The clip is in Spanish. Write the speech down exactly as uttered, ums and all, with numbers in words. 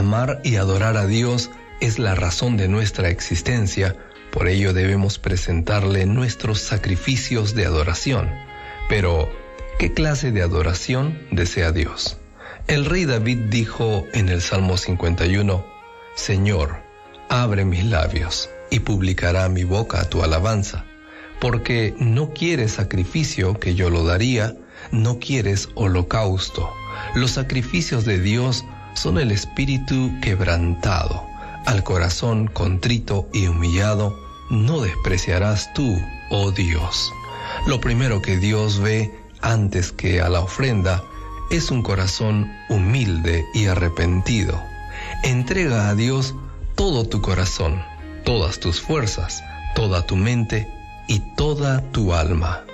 Amar y adorar a Dios es la razón de nuestra existencia, por ello debemos presentarle nuestros sacrificios de adoración. Pero, ¿qué clase de adoración desea Dios? El rey David dijo en el Salmo cincuenta y uno, Señor, abre mis labios, y publicará mi boca tu alabanza, porque no quieres sacrificio que yo lo daría, no quieres holocausto. Los sacrificios de Dios son el espíritu quebrantado. Al corazón contrito y humillado, no despreciarás tú, oh Dios. Lo primero que Dios ve antes que a la ofrenda es un corazón humilde y arrepentido. Entrega a Dios todo tu corazón, todas tus fuerzas, toda tu mente y toda tu alma.